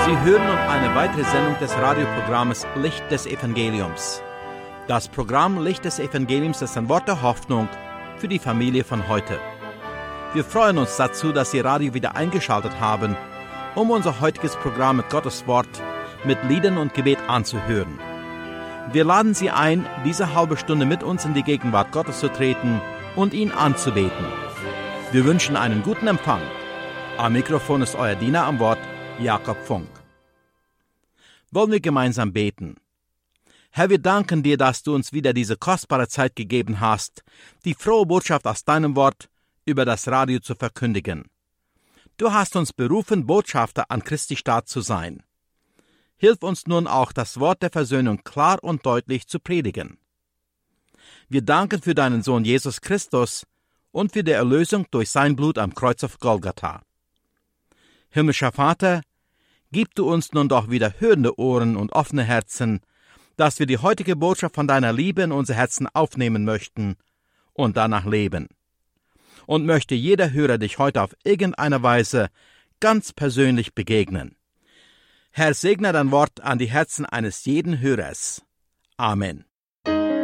Sie hören nun eine weitere Sendung des Radioprogramms Licht des Evangeliums. Das Programm Licht des Evangeliums ist ein Wort der Hoffnung für die Familie von heute. Wir freuen uns dazu, dass Sie Radio wieder eingeschaltet haben, um unser heutiges Programm mit Gottes Wort, mit Liedern und Gebet anzuhören. Wir laden Sie ein, diese halbe Stunde mit uns in die Gegenwart Gottes zu treten und ihn anzubeten. Wir wünschen einen guten Empfang. Am Mikrofon ist euer Diener am Wort, Jakob Funk. Wollen wir gemeinsam beten? Herr, wir danken dir, dass du uns wieder diese kostbare Zeit gegeben hast, die frohe Botschaft aus deinem Wort über das Radio zu verkündigen. Du hast uns berufen, Botschafter an Christi Staat zu sein. Hilf uns nun auch, das Wort der Versöhnung klar und deutlich zu predigen. Wir danken für deinen Sohn Jesus Christus und für die Erlösung durch sein Blut am Kreuz auf Golgatha. Himmlischer Vater, gib du uns nun doch wieder hörende Ohren und offene Herzen, dass wir die heutige Botschaft von deiner Liebe in unser Herzen aufnehmen möchten und danach leben. Und möchte jeder Hörer dich heute auf irgendeine Weise ganz persönlich begegnen. Herr, segne dein Wort an die Herzen eines jeden Hörers. Amen.